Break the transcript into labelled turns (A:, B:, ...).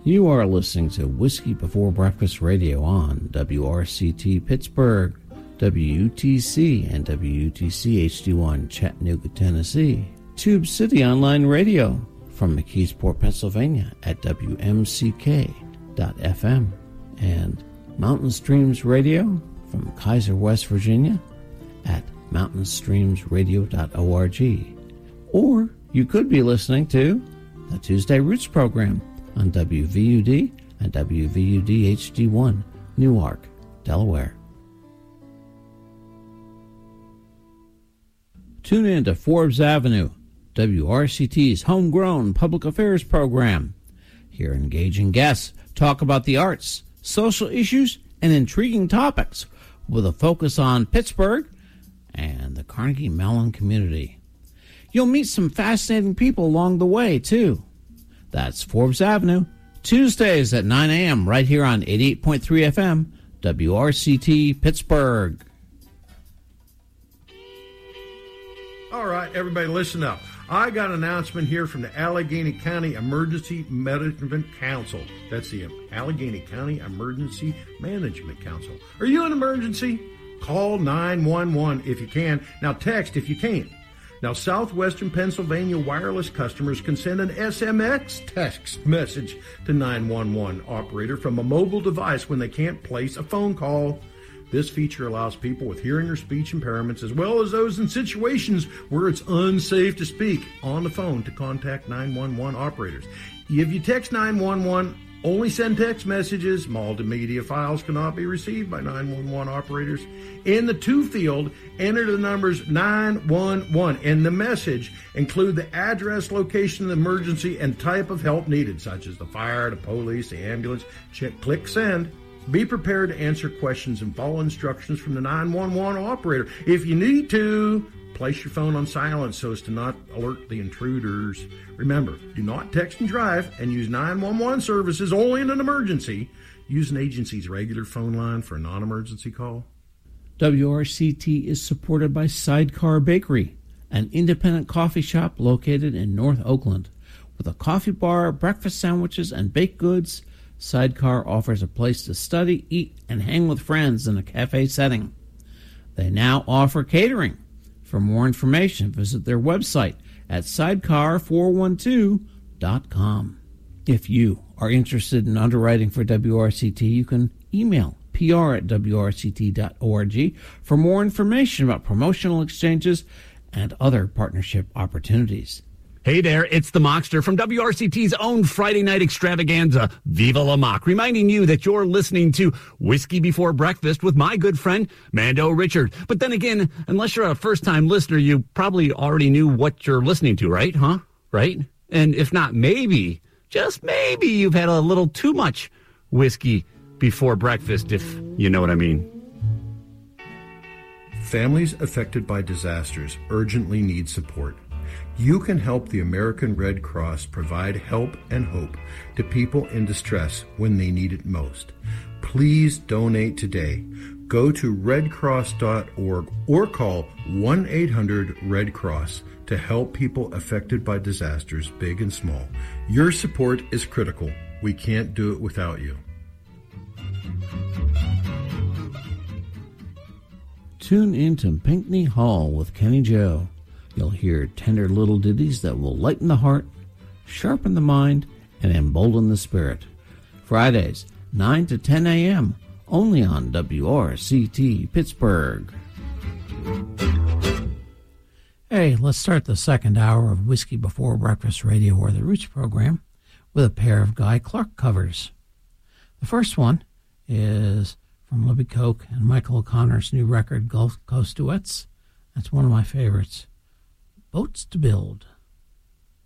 A: You are listening to Whiskey Before Breakfast Radio on WRCT Pittsburgh, WUTC, and WUTC HD1 Chattanooga, Tennessee. Tube City Online Radio from McKeesport, Pennsylvania at WMCK.FM. And Mountain Streams Radio from Kaiser, West Virginia at mountainstreamsradio.org. Or you could be listening to the Tuesday Roots program on WVUD and WVUD HD1, Newark, Delaware. Tune in to Forbes Avenue, WRCT's homegrown public affairs program. Hear engaging guests talk about the arts, social issues, and intriguing topics with a focus on Pittsburgh and the Carnegie Mellon community. You'll meet some fascinating people along the way, too. That's Forbes Avenue, Tuesdays at 9 a.m. right here on 88.3 FM, WRCT Pittsburgh.
B: All right, everybody, listen up. I got an announcement here from the Allegheny County Emergency Management Council. That's the Allegheny County Emergency Management Council. Are you in an emergency? Call 911 if you can. Now text if you can't. Now, Southwestern Pennsylvania wireless customers can send an SMX text message to 911 operator from a mobile device when they can't place a phone call. This feature allows people with hearing or speech impairments, as well as those in situations where it's unsafe to speak on the phone, to contact 911 operators. If you text 911, only send text messages. Multimedia files cannot be received by 911 operators. In the to field, enter the numbers 911. In the message, include the address, location of the emergency, and type of help needed, such as the fire, the police, the ambulance. Click send. Be prepared to answer questions and follow instructions from the 911 operator. If you need to, place your phone on silent so as to not alert the intruders. Remember, do not text and drive, and use 911 services only in an emergency. Use an agency's regular phone line for a non-emergency call.
A: WRCT is supported by Sidecar Bakery, an independent coffee shop located in North Oakland. With a coffee bar, breakfast sandwiches, and baked goods, Sidecar offers a place to study, eat, and hang with friends in a cafe setting. They now offer catering. For more information, visit their website at sidecar412.com. If you are interested in underwriting for WRCT, you can email pr@wrct.org for more information about promotional exchanges and other partnership opportunities.
C: Hey there, it's the Mockster from WRCT's own Friday night extravaganza, Viva La Mock, reminding you that you're listening to Whiskey Before Breakfast with my good friend, Mando Richard. But then again, unless you're a first-time listener, you probably already knew what you're listening to, right? Right? And if not, maybe, just maybe, you've had a little too much whiskey before breakfast, if you know what I mean.
B: Families affected by disasters urgently need support. You can help the American Red Cross provide help and hope to people in distress when they need it most. Please donate today. Go to redcross.org or call 1-800-RED-CROSS to help people affected by disasters, big and small. Your support is critical. We can't do it without you.
A: Tune in to Pinckney Hall with Kenny Joe. You'll hear tender little ditties that will lighten the heart, sharpen the mind, and embolden the spirit. Fridays, 9 to 10 a.m., only on WRCT Pittsburgh. Hey, let's start the second hour of Whiskey Before Breakfast Radio, or the Roots program, with a pair of Guy Clark covers. The first one is from Libby Coke and Michael O'Connor's new record, Gulf Coast Duets. That's one of my favorites. Boats to Build.